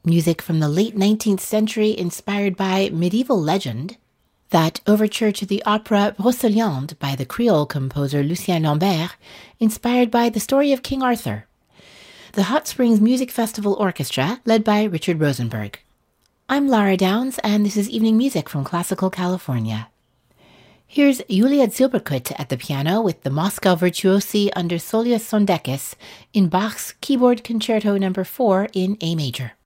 music from the late 19th century inspired by medieval legend, that overture to the opera Brocéliande by the Creole composer Lucien Lambert, inspired by the story of King Arthur, the Hot Springs Music Festival Orchestra, led by Richard Rosenberg. I'm Lara Downs, and this is Evening Music from Classical California. Here's Julia Zilberkut at the piano with the Moscow Virtuosi under Solius Sondekis in Bach's Keyboard Concerto No. 4 in A major.